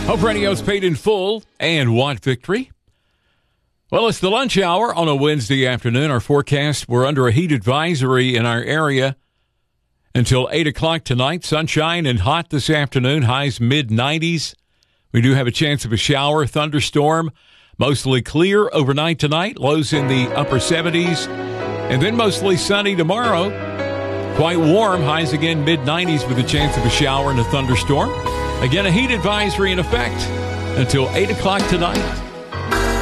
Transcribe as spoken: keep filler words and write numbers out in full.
Hope Radio's paid in full and want victory. Well, it's the lunch hour on a Wednesday afternoon. Our forecast, we're under a heat advisory in our area until eight o'clock tonight. Sunshine and hot this afternoon, highs mid nineties. We do have a chance of a shower, thunderstorm, mostly clear overnight tonight, lows in the upper seventies, and then mostly sunny tomorrow. Quite warm, highs again mid nineties with a chance of a shower and a thunderstorm. Again, a heat advisory in effect until eight o'clock tonight.